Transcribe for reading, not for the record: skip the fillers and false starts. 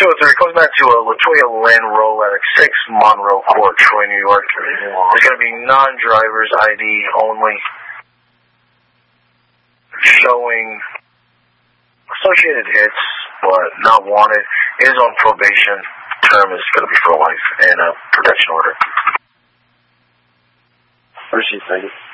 203 comes back to Latoya Lynn Rolex, 6 Monroe Court, Troy, New York. It's going to be non-driver's ID only, showing associated hits, but not wanted. Is on probation. Term is going to be for life and a protection order. What is she saying?